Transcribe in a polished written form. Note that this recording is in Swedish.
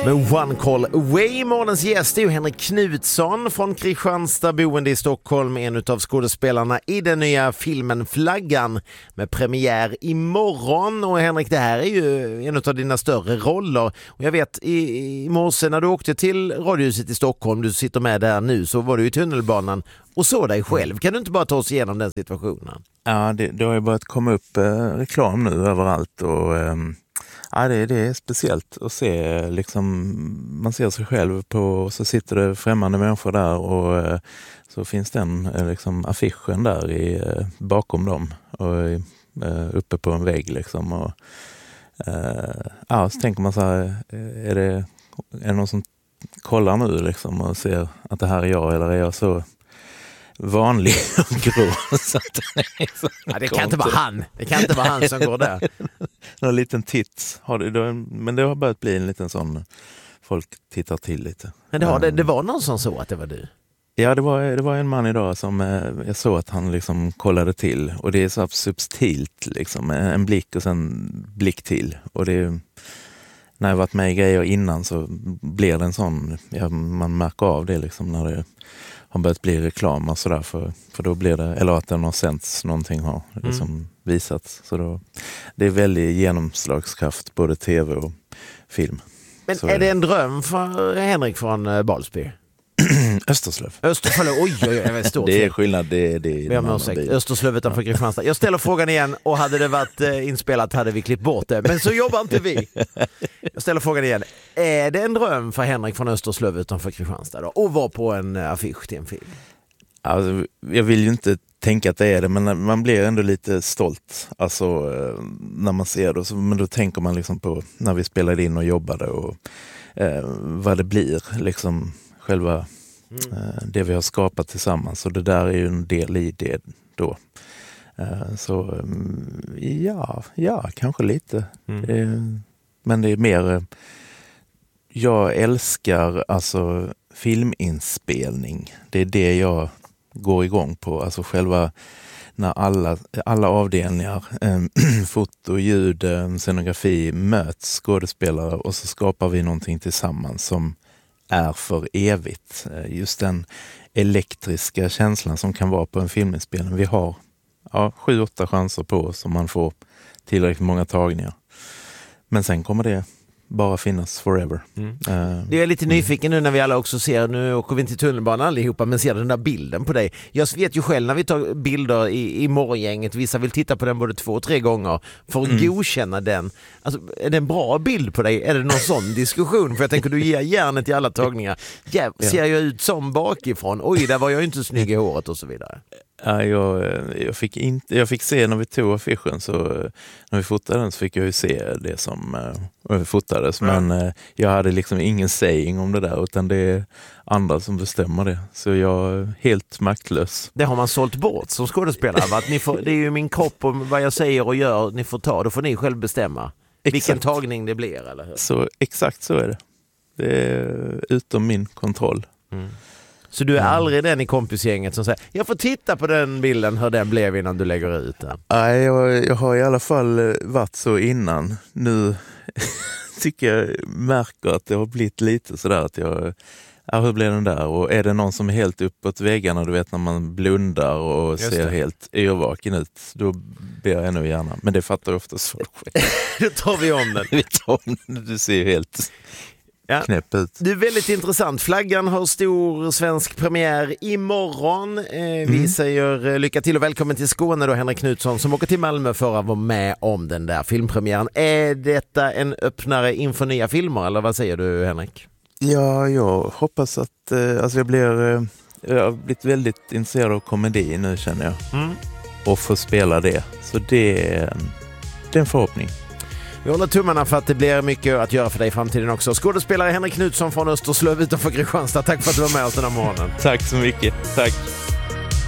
med One Call Away. Morgonens gäst är ju Henrik Knutsson från Kristianstad, boende i Stockholm, en av skådespelarna i den nya filmen Flaggan med premiär imorgon. Och Henrik, det här är ju en av dina större roller. Och jag vet, i morse när du åkte till Radiohuset i Stockholm, du sitter med där nu, så var du i tunnelbanan och såg dig själv. Kan du inte bara ta oss igenom den situationen? Ja, det har ju börjat komma upp reklam nu överallt och ja, det är speciellt att se, liksom, man ser sig själv på, så sitter det främmande människor där och så finns den liksom affischen där bakom dem och uppe på en vägg liksom och ja, så tänker man så här, är det någon som kollar nu liksom och ser att det här är jag, eller är jag så vanlig och grå så att det kan inte vara han. Det kan inte vara han som går där. Någon liten titt har men det har börjat bli en liten sån, folk tittar till lite. Men det var någon som såg att det var du? Ja, det var en man idag som jag såg att han liksom kollade till, och det är så subtilt liksom, en blick och sen blick till, och det, när jag varit med i grejer innan så blir det en sån, man märker av det liksom när det har börjat bli reklam och sådär, för då blir det, eller att den har sänts, någonting har liksom visats, så då, det är väldigt genomslagskraft, både tv och film. Men så är det en dröm för Henrik från Balsby? Österslöv. Oj, jag vet stort. Det är skillnad, det är Österslöv utanför Kristianstad. Jag ställer frågan igen, och hade det varit inspelat hade vi klippt bort det. Men så jobbar inte vi. Jag ställer frågan igen. Är det en dröm för Henrik från Österslöv utanför Kristianstad då, och vara på en affisch till en film? Alltså, jag vill ju inte tänka att det är det, men man blir ändå lite stolt alltså, när man ser det. Men då tänker man liksom på när vi spelade in och jobbade och vad det blir liksom, själva det vi har skapat tillsammans, och det där är ju en del i det då. Så ja, kanske lite. Men det är mer, jag älskar alltså filminspelning. Det är det jag går igång på, alltså själva när alla avdelningar, foto, ljud, scenografi möts, skådespelare, och så skapar vi någonting tillsammans som är för evigt. Just den elektriska känslan som kan vara på en filminspelning. Vi har 7-8 chanser på oss om man får tillräckligt många tagningar. Men sen kommer det bara finnas forever. Det är lite nyfiken nu när vi alla också ser, nu åker vi inte till tunnelbanan allihopa, men ser den där bilden på dig. Jag vet ju själv när vi tar bilder i morgongänget, vissa vill titta på den både 2-3 gånger för att godkänna den. Alltså, är det en bra bild på dig? Är det någon sån diskussion? För jag tänker, du ger järnet i alla tagningar. Ser jag ut som bakifrån? Oj, där var jag inte snygg i håret och så vidare. Ja, jag fick se när vi tog affischen, så när vi fotade den så fick jag ju se det som fotades, men jag hade liksom ingen saying om det där, utan det är andra som bestämmer det, så jag är helt maktlös. Det har man sålt bort som skådespelare, att det är ju min kropp och vad jag säger och gör, ni får ta, då får ni själv bestämma vilken tagning det blir, eller hur? Så exakt så är det. Det är utom min kontroll. Så du är aldrig den i kompisgänget som säger, jag får titta på den bilden hur den blev innan du lägger ut den? Nej, jag har i alla fall varit så innan. Nu tycker jag märker att det har blivit lite sådär att hur blir den där? Och är det någon som är helt uppåt väggarna, du vet när man blundar och ser helt yrvaken ut, då ber jag ännu gärna. Men det fattar jag oftast folk. Då tar vi om den. Du ser ju helt... knäpp ut. Det är väldigt intressant. Flaggan har stor svensk premiär imorgon. Vi säger lycka till och välkommen till Skåne då, Henrik Knutsson, som åker till Malmö för att vara med om den där filmpremiären. Är detta en öppnare inför nya filmer, eller vad säger du, Henrik? Ja, jag hoppas att alltså jag har blivit väldigt intresserad av komedi nu, känner jag. Och få spela det. Så det är en förhoppning. Vi håller tummarna för att det blir mycket att göra för dig i framtiden också. Skådespelare Henrik Knutsson från Österslöv utanför Kristianstad. Tack för att du var med oss den här morgonen. Tack så mycket. Tack.